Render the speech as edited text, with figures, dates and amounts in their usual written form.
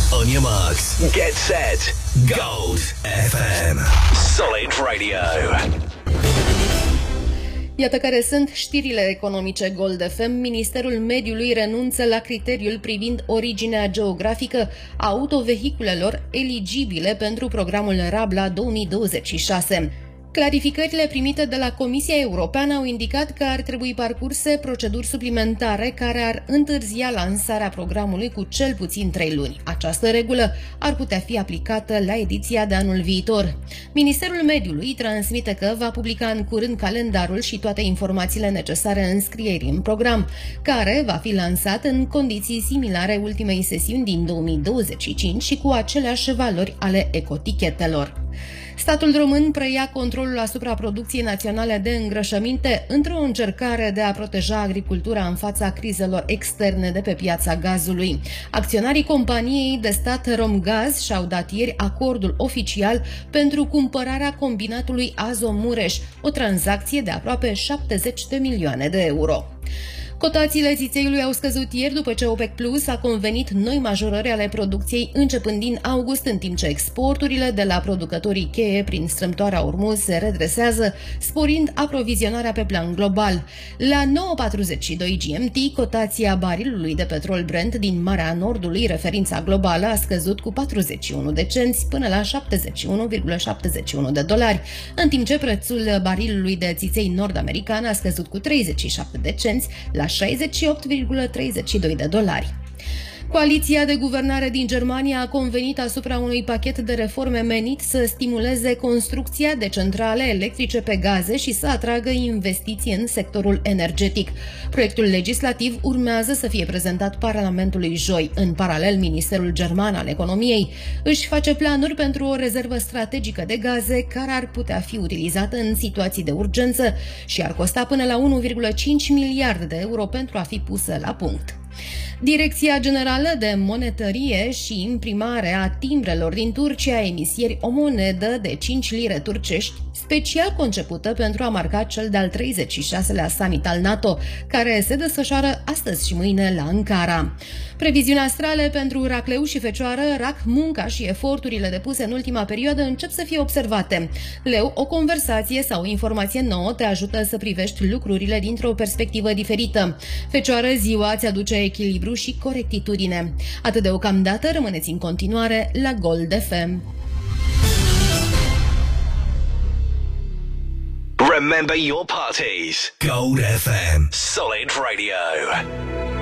On your marks, get set, Gold FM. Solid Radio. Iată care sunt știrile economice Gold FM. Ministerul Mediului renunță la criteriul privind originea geografică a autovehiculelor eligibile pentru programul Rabla 2026. Clarificările primite de la Comisia Europeană au indicat că ar trebui parcurse proceduri suplimentare care ar întârzia lansarea programului cu cel puțin 3 luni. Această regulă ar putea fi aplicată la ediția de anul viitor. Ministerul Mediului transmite că va publica în curând calendarul și toate informațiile necesare înscrierii în program, care va fi lansat în condiții similare ultimei sesiuni din 2025 și cu aceleași valori ale ecotichetelor. Statul român preia controlul asupra producției naționale de îngrășăminte într-o încercare de a proteja agricultura în fața crizelor externe de pe piața gazului. Acționarii companiei de stat Romgaz și-au dat ieri acordul oficial pentru cumpărarea combinatului Azomureș, o tranzacție de aproape 70 de milioane de euro. Cotațiile țițeiului au scăzut ieri după ce OPEC Plus a convenit noi majorări ale producției începând din august, în timp ce exporturile de la producătorii cheie prin strâmtoarea Ormuz se redresează, sporind aprovizionarea pe plan global. La 9,42 GMT, cotația barilului de petrol Brent din Marea Nordului, referința globală, a scăzut cu 41 de cenți până la 71,71 de dolari, în timp ce prețul barilului de țiței nord-american a scăzut cu 37 de cenți la 68,32 de dolari. Coaliția de guvernare din Germania a convenit asupra unui pachet de reforme menit să stimuleze construcția de centrale electrice pe gaze și să atragă investiții în sectorul energetic. Proiectul legislativ urmează să fie prezentat Parlamentului joi. În paralel, Ministerul German al Economiei își face planuri pentru o rezervă strategică de gaze care ar putea fi utilizată în situații de urgență și ar costa până la 1,5 miliarde de euro pentru a fi pusă la punct. Direcția Generală de Monetărie și Imprimare a Timbrelor din Turcia a emis ieri o monedă de 5 lire turcești, special concepută pentru a marca cel de-al 36-lea summit al NATO, care se desfășoară astăzi și mâine la Ankara. Previziuni astrale pentru racleu și fecioară, rac, munca și eforturile depuse în ultima perioadă încep să fie observate. Leu, o conversație sau o informație nouă te ajută să privești lucrurile dintr-o perspectivă diferită. Fecioară, ziua îți aduce echilibru și corectitudine. Atât deocamdată, rămâneți în continuare la Gold FM. Remember your parties. Gold FM. Solid Radio.